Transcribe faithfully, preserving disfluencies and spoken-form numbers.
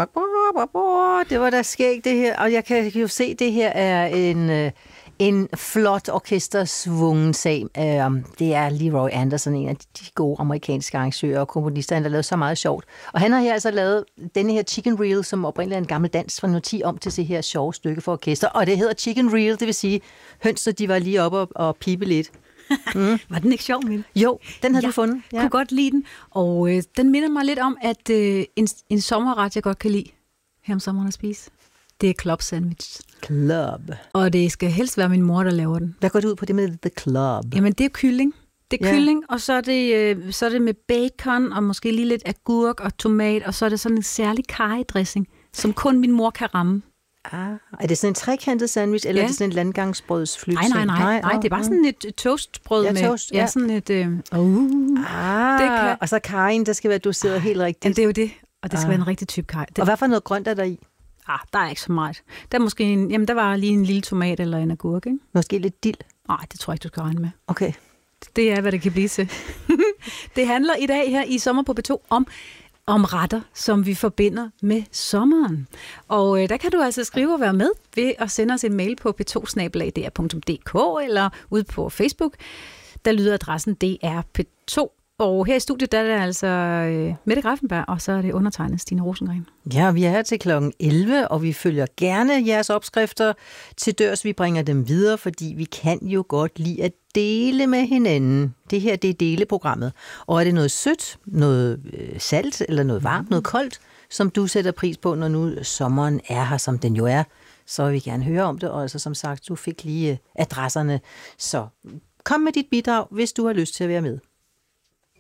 Det var da skægt, det her. Og jeg kan jo se, det her er en, en flot orkestersvungen sag. Det er Leroy Anderson, en af de gode amerikanske arrangører og komponister. Han har lavet så meget sjovt. Og han har her altså lavet denne her Chicken Reel, som oprindeligt er en gammel dans fra noget ti om til det her sjove stykke for orkester. Og det hedder Chicken Reel, det vil sige, hønsene de var lige oppe og, og pipe lidt. Mm. Var den ikke sjov, Mille? Jo, den havde ja, du fundet. Jeg kunne godt lide den, og øh, den minder mig lidt om, at øh, en, en sommerret, jeg godt kan lide her om sommeren at spise, det er club sandwich. Club. Og det skal helst være min mor, der laver den. Hvad går det ud på det med the club? Jamen, det er kylling. Det er ja. kylling, og så er, det, øh, så er det med bacon, og måske lige lidt agurk og tomat, og så er det sådan en særlig karry-dressing, som kun min mor kan ramme. Ah, er det sådan en trekantet sandwich, eller ja. er det sådan en landgangsbrødsflyt? Nej, nej, nej, nej, nej, det er bare sådan et toastbrød ja, med, toast, ja. ja, sådan et, øh, uh, ah, det kan. Og så karrien, der skal være doseret ah, helt rigtigt. Jamen, det er jo det, og det skal ah. være en rigtig type karry. Og hvad for noget grønt er der i? Ah, der er ikke så meget. Der er måske en, jamen, der var lige en lille tomat eller en agurk, ikke? Måske lidt dild? Nej, det tror jeg ikke, du skal regne med. Okay. Det er, hvad det kan blive til. Det handler i dag her i Sommer på P to om om retter, som vi forbinder med sommeren. Og øh, der kan du altså skrive og være med ved at sende os en mail på p to snabel-a d r punktum d k eller ud på Facebook. Der lyder adressen D R P to. Og her i studiet der er det altså øh, Mette Greiffenberg, og så er det undertegnet Stine Rosengren. Ja, vi er her til klokken elleve, og vi følger gerne jeres opskrifter til dørs. Vi bringer dem videre, fordi vi kan jo godt lide at dele med hinanden. Det her, det er deleprogrammet. Og er det noget sødt, noget øh, salt eller noget varmt, noget koldt, som du sætter pris på, når nu sommeren er her, som den jo er, så vil vi gerne høre om det. Og altså, som sagt, du fik lige adresserne. Så kom med dit bidrag, hvis du har lyst til at være med.